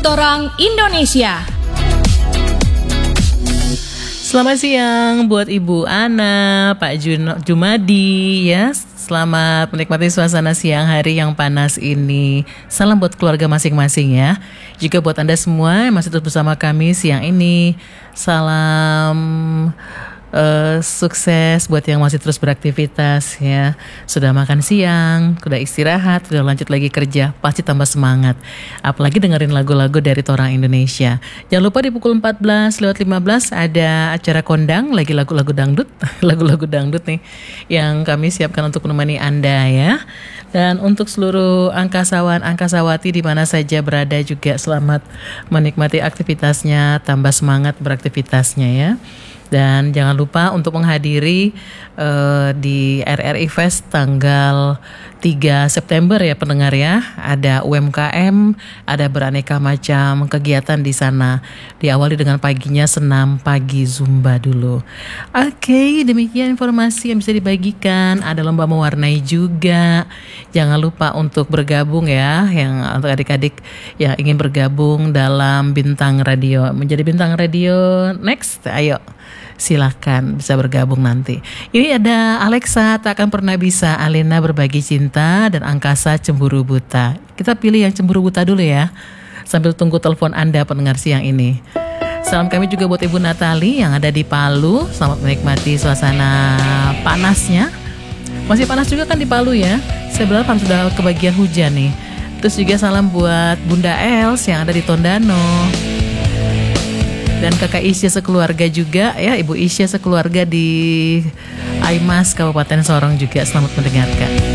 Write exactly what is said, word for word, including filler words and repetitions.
Torang Indonesia. Selamat siang buat Ibu Ana, Pak Jun- Jumadi ya. Selamat menikmati suasana siang hari yang panas ini. Salam buat keluarga masing-masing ya. Juga buat Anda semua yang masih terus bersama kami siang ini. Salam uh, sukses buat yang masih terus beraktivitas ya. Sudah makan siang, sudah istirahat, sudah lanjut lagi kerja, pasti tambah semangat. Apalagi dengerin lagu-lagu dari Torang Indonesia. Jangan lupa di pukul empat belas lewat lima belas ada acara kondang, lagi lagu-lagu dangdut, lagu-lagu dangdut nih yang kami siapkan untuk menemani Anda ya. Dan untuk seluruh angkasawan, angkasawati di mana saja berada juga selamat menikmati aktivitasnya, tambah semangat beraktivitasnya ya. Dan jangan lupa untuk menghadiri uh, di R R I Fest tanggal tiga September ya pendengar ya. Ada U M K M, ada beraneka macam kegiatan di sana. Diawali dengan paginya senam pagi Zumba dulu. Oke, demikian informasi yang bisa dibagikan. Ada lomba mewarnai juga. Jangan lupa untuk bergabung ya, yang untuk adik-adik yang ingin bergabung dalam Bintang Radio. Menjadi Bintang Radio next, ayo. Silakan bisa bergabung nanti. Ini ada Alexa Tak Akan Pernah Bisa, Alena Berbagi Cinta, dan Angkasa Cemburu Buta. Kita pilih yang Cemburu Buta dulu ya, sambil tunggu telepon Anda pendengar siang ini. Salam kami juga buat Ibu Natali yang ada di Palu. Selamat menikmati suasana panasnya. Masih panas juga kan di Palu ya. Sebenarnya kan sudah kebagian hujan nih. Terus juga salam buat Bunda Els yang ada di Tondano. Dan kakak Isya sekeluarga juga ya, Ibu Isya sekeluarga di Aimas Kabupaten Sorong juga selamat mendengarkan.